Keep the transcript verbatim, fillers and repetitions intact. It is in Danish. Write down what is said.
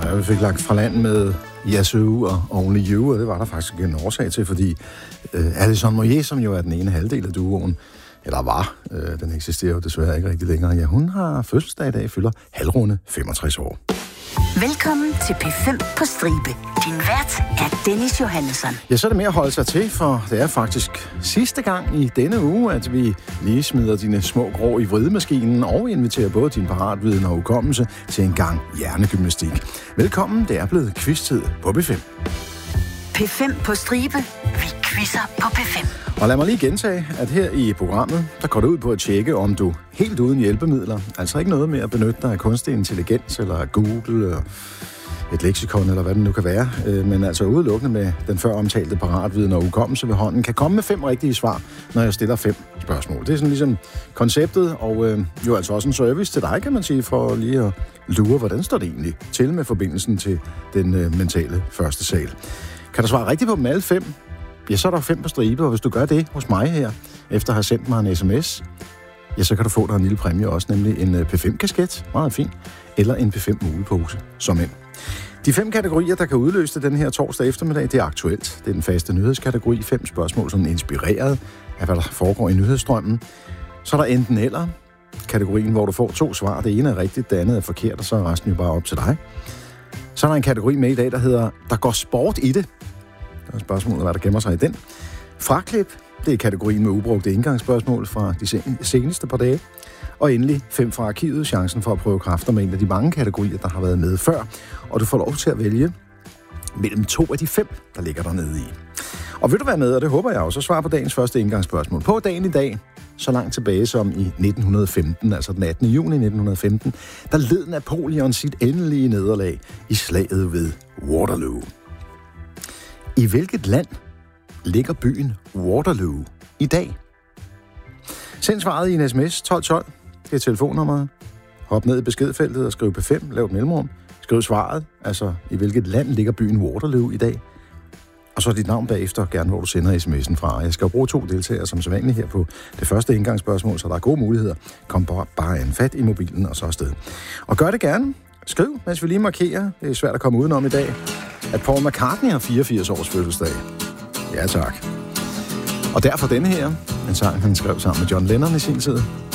Ja, vi fik lagt fra land med Yazoo og Only You, og det var der faktisk en årsag til, fordi øh, Alison Moyet, som jo er den ene halvdel af duoen, eller var, øh, den eksisterer jo desværre ikke rigtig længere, ja, hun har fødselsdag i dag, fylder halvrunde femogtres år. Velkommen til P fem på stribe. Din vært er Dennis Johannesson. Ja, så er det mere at holde sig til, for det er faktisk sidste gang i denne uge, at vi lige smider dine små grå i vridemaskinen og inviterer både din paratviden og hukommelse til en gang hjernegymnastik. Velkommen, det er blevet quiz-tid på P fem. P fem på stribe. Vi quizzer på P fem. Og lad mig lige gentage, at her i programmet, der går det ud på at tjekke, om du helt uden hjælpemidler, altså ikke noget med at benytte dig af kunstig intelligens eller Google eller et leksikon eller hvad det nu kan være, men altså udelukkende med den før omtalte paratviden og hukommelse ved hånden, kan komme med fem rigtige svar, når jeg stiller fem spørgsmål. Det er sådan ligesom konceptet, og øh, jo altså også en service til dig, kan man sige, for lige at lure, hvordan står det egentlig til med forbindelsen til den øh, mentale første sal. Kan du svare rigtigt på dem alle fem? Ja, så er der fem på stribe, og hvis du gør det hos mig her, efter at have sendt mig en sms, ja, så kan du få dig en lille præmie også, nemlig en P fem-kasket, meget fin, eller en P fem-mulepose, som en. De fem kategorier, der kan udløse den her torsdag eftermiddag, det er aktuelt. Det er den faste nyhedskategori, fem spørgsmål, som er inspireret af, hvad der foregår i nyhedsstrømmen. Så er der enten eller kategorien, hvor du får to svar. Det ene er rigtigt, det andet er forkert, og så er resten jo bare op til dig. Så er der en kategori med i dag, der hedder, der går sport i det. Der er spørgsmålet, hvad der gemmer sig i den. Fraklip, det er kategorien med ubrugte indgangsspørgsmål fra de seneste par dage. Og endelig fem fra arkivet, chancen for at prøve kræfter med en af de mange kategorier, der har været med før. Og du får lov til at vælge mellem to af de fem, der ligger dernede i. Og vil du være med, og det håber jeg også, så svar på dagens første indgangsspørgsmål. På dagen i dag, så langt tilbage som i nitten femten, altså den attende juni nitten femten, der led Napoleon sit endelige nederlag i slaget ved Waterloo. I hvilket land ligger byen Waterloo i dag? Send svaret i en sms tolv tolv. Det er telefonnummeret. Hop ned i beskedfeltet og skriv P fem, lav et mellemrum. Skriv svaret, altså i hvilket land ligger byen Waterloo i dag. Og så dit navn bagefter, gerne hvor du sender sms'en fra. Jeg skal jo bruge to deltagere som sædvanligt her på det første indgangsspørgsmål, så der er gode muligheder. Kom bare en fat i mobilen og så afsted. Og gør det gerne. Skriv, mens vi lige markerer. Det er svært at komme udenom i dag. At Paul McCartney har fireogfirs års fødselsdag. Ja tak. Og derfor denne her, en sang han skrev sammen med John Lennon i sin tid.